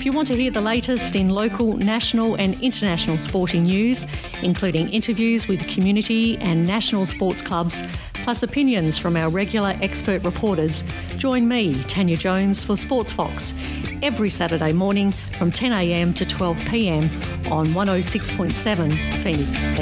you want to hear the latest in local, national and international sporting news, including interviews with community and national sports clubs, plus opinions from our regular expert reporters, join me, Tanya Jones, for Sports Fox every Saturday morning from 10 a.m to 12 p.m on 106.7 Phoenix.